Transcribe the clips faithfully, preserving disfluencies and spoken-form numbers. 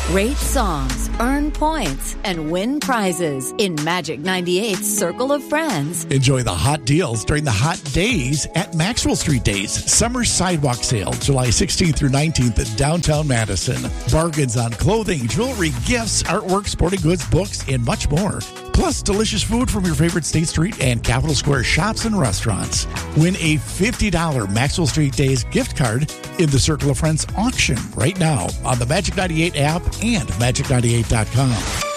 Rate songs, earn points, and win prizes in Magic ninety-eight's Circle of Friends. Enjoy the hot deals during the hot days at Maxwell Street Days. Summer Sidewalk Sale, July sixteenth through nineteenth at downtown Madison. Bargains on clothing, jewelry, gifts, artwork, sporting goods, books, and much more. Plus, delicious food from your favorite State Street and Capitol Square shops and restaurants. Win a fifty dollars Maxwell Street Days gift card in the Circle of Friends auction right now on the Magic ninety-eight app and magic ninety-eight dot com.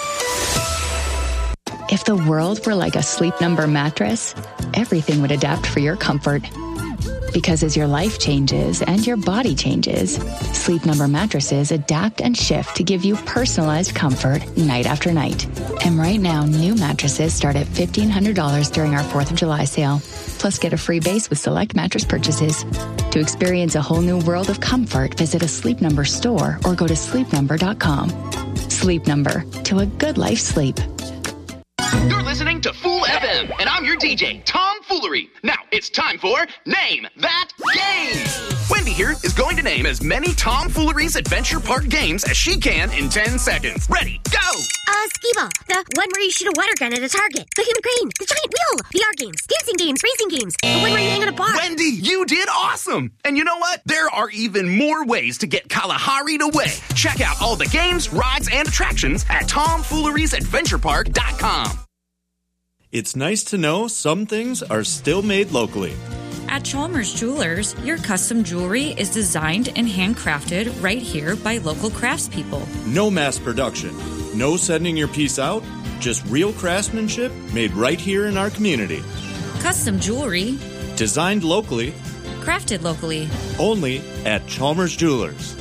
If the world were like a Sleep Number mattress, everything would adapt for your comfort. Because as your life changes and your body changes, Sleep Number mattresses adapt and shift to give you personalized comfort night after night. And right now, new mattresses start at fifteen hundred dollars during our fourth of July sale. Plus, get a free base with select mattress purchases. To experience a whole new world of comfort, visit a Sleep Number store or go to sleep number dot com. Sleep Number, to a good life sleep. You're listening to Fool F M, and I'm your D J, Tom Foolery. Now, it's time for Name That Game. Wendy here is going to name as many Tom Foolery's Adventure Park games as she can in ten seconds. Ready, go! Uh, Skee-Ball, the one where you shoot a water gun at a target. The human crane, the giant wheel, V R games, dancing games, racing games, the one where you hang on a bar. Wendy, you did awesome! And you know what? There are even more ways to get Kalahari'd away. Check out all the games, rides, and attractions at tom fooleries adventure park dot com. It's nice to know some things are still made locally. At Chalmers Jewelers, your custom jewelry is designed and handcrafted right here by local craftspeople. No mass production. No sending your piece out. Just real craftsmanship made right here in our community. Custom jewelry. Designed locally. Crafted locally. Only at Chalmers Jewelers.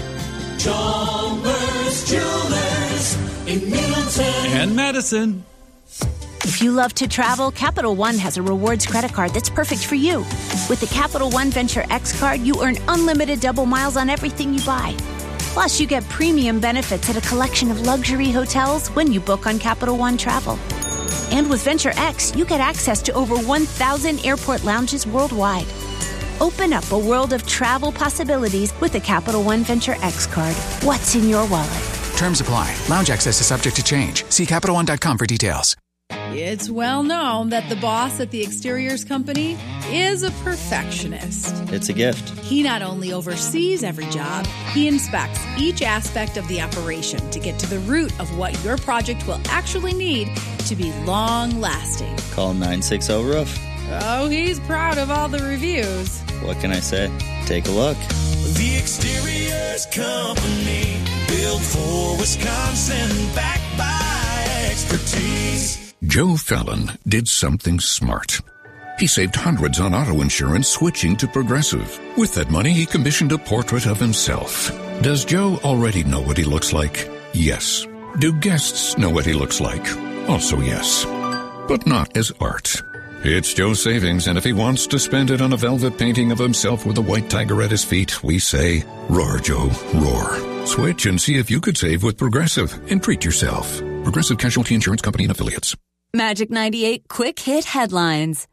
Chalmers Jewelers in Middleton and Madison. If you love to travel, Capital One has a rewards credit card that's perfect for you. With the Capital One Venture X card, you earn unlimited double miles on everything you buy. Plus, you get premium benefits at a collection of luxury hotels when you book on Capital One Travel. And with Venture X, you get access to over one thousand airport lounges worldwide. Open up a world of travel possibilities with the Capital One Venture X card. What's in your wallet? Terms apply. Lounge access is subject to change. See Capital One dot com for details. It's well known that the boss at the exteriors company is a perfectionist. It's a gift. He not only oversees every job, he inspects each aspect of the operation to get to the root of what your project will actually need to be long-lasting. Call nine six zero roof. Oh, he's proud of all the reviews. What can I say? Take a look. The Exteriors Company, built for Wisconsin, backed by expertise. Joe Fallon did something smart. He saved hundreds on auto insurance switching to Progressive. With that money, he commissioned a portrait of himself. Does Joe already know what he looks like? Yes. Do guests know what he looks like? Also yes. But not as art. It's Joe's savings, and if he wants to spend it on a velvet painting of himself with a white tiger at his feet, we say, roar, Joe, roar. Switch and see if you could save with Progressive and treat yourself. Progressive Casualty Insurance Company and Affiliates. Magic ninety-eight Quick Hit Headlines.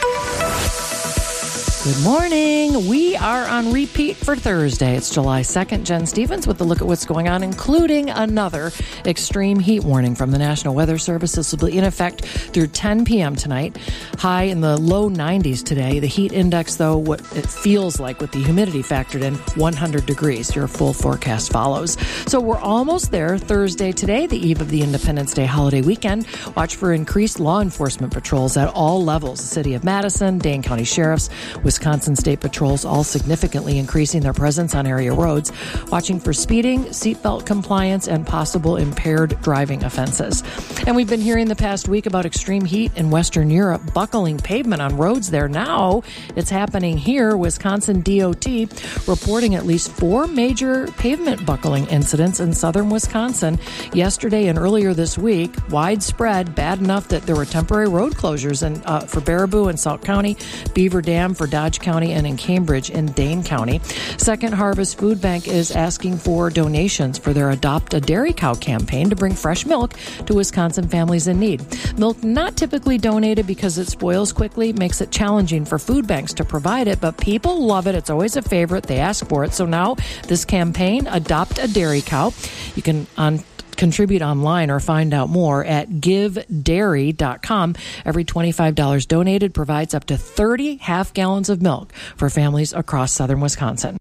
Good morning. We are on repeat for Thursday. It's July second. Jen Stevens with a look at what's going on, including another extreme heat warning from the National Weather Service. This will be in effect through ten p.m. tonight. High in the low nineties today. The heat index, though, what it feels like with the humidity factored in, one hundred degrees. Your full forecast follows. So we're almost there. Thursday today, the eve of the Independence Day holiday weekend. Watch for increased law enforcement patrols at all levels. The City of Madison, Dane County Sheriffs, Wisconsin State Patrols all significantly increasing their presence on area roads, watching for speeding, seatbelt compliance, and possible impaired driving offenses. And we've been hearing the past week about extreme heat in Western Europe, buckling pavement on roads there. Now it's happening here. Wisconsin D O T reporting at least four major pavement buckling incidents in southern Wisconsin yesterday and earlier this week. Widespread, bad enough that there were temporary road closures and uh, for Baraboo and Sauk County, Beaver Dam for Dodge Dodge County and in Cambridge in Dane County. Second Harvest Food Bank is asking for donations for their Adopt a Dairy Cow campaign to bring fresh milk to Wisconsin families in need. Milk not typically donated because it spoils quickly, makes it challenging for food banks to provide it, but people love it. It's always a favorite. They ask for it. So now this campaign, Adopt a Dairy Cow, you can on contribute online or find out more at give dairy dot com. Every twenty-five dollars donated provides up to thirty half gallons of milk for families across southern Wisconsin.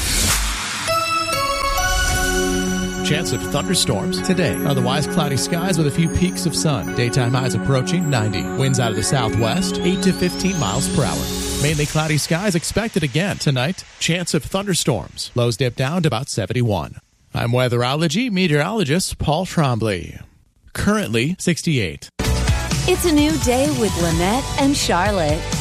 Chance of thunderstorms today. Otherwise, cloudy skies with a few peaks of sun. Daytime highs approaching ninety. Winds out of the southwest, eight to fifteen miles per hour. Mainly cloudy skies expected again tonight. Chance of thunderstorms. Lows dip down to about seventy-one. I'm weatherology meteorologist Paul Trombley. Currently sixty-eight. It's a new day with Lynette and Charlotte